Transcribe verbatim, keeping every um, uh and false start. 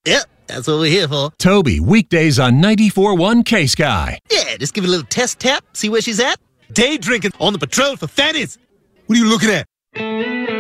Yep, that's what we're here for. Toby, weekdays on ninety-four point one K-Sky. Yeah, just give it a little test tap, see where she's at. Day drinking on the patrol for fatties. What are you looking at?